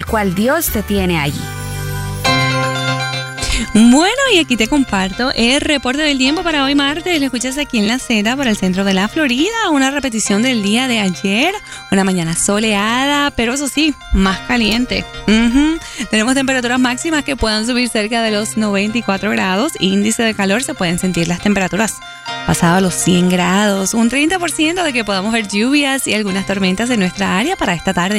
cual Dios te tiene allí. Bueno, y aquí te comparto el reporte del tiempo para hoy martes. Lo escuchas aquí en La Z por el centro de la Florida. Una repetición del día de ayer. Una mañana soleada, pero eso sí, más caliente. Tenemos temperaturas máximas que puedan subir cerca de los 94 grados. Índice de calor, se pueden sentir las temperaturas pasado los 100 grados. Un 30% de que podamos ver lluvias y algunas tormentas en nuestra área para esta tarde.